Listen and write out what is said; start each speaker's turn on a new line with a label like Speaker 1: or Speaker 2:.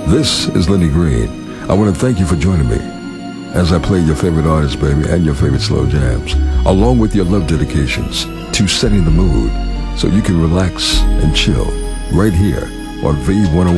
Speaker 1: This is Lenny Green. I want to thank you for joining me as I play your favorite artists, baby, and your favorite slow jams, along with your love dedications to setting the mood so you can relax and chill right here on V101.